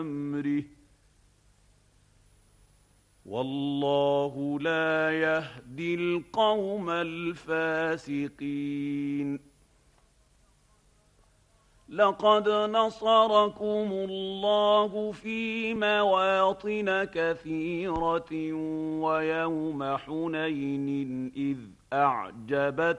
أمره والله لا يهدي القوم الفاسقين لقد نصركم الله في مواطن كثيرة ويوم حنين إذ أعجبت